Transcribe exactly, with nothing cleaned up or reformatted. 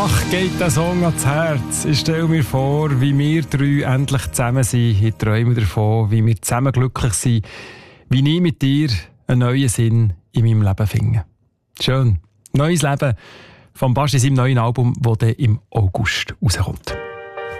Ach, geht der Song ans Herz. Ich stelle mir vor, wie wir drei endlich zusammen sind. Ich träume davon, wie wir zusammen glücklich sind. Wie ich mit dir einen neuen Sinn in meinem Leben finde. Schön. Neues Leben von Basti, seinem neuen Album, das dann im August rauskommt.